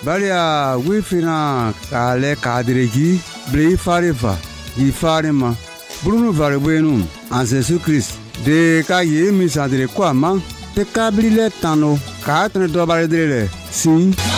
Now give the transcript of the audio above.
Balia wifina kale kadregi blei fareva di farema Bruno Varbuenum en Jesus Christ de ka ye mi sadre kwa ma te kabrile tano ka tne do bare de sin